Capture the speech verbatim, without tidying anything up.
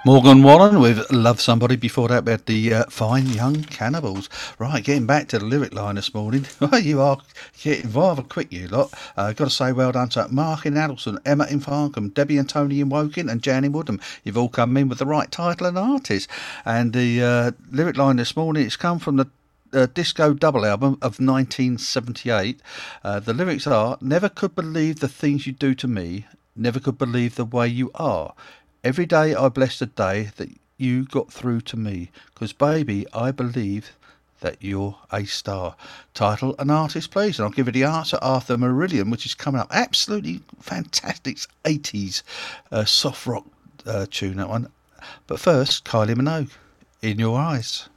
Morgan Wallen with Love Somebody. Before that, we had the uh, Fine Young Cannibals. Right, getting back to the lyric line this morning. You are getting rather quick, you lot. Uh, got to say well done to Mark in Addleston, Emma in Farnham, Debbie and Tony in Woking, and Jan in Woodham. You've all come in with the right title and artist. And the uh, lyric line this morning, it's come from the Uh, disco double album of nineteen seventy-eight. Uh, the lyrics are, never could believe the things you do to me, never could believe the way you are. Every day I bless the day that you got through to me, 'cause baby I believe that you're a star. Title and artist please, and I'll give you the answer after Marillion, which is coming up. Absolutely fantastic eighties uh, soft rock uh, tune, that one. But first, Kylie Minogue, In Your Eyes.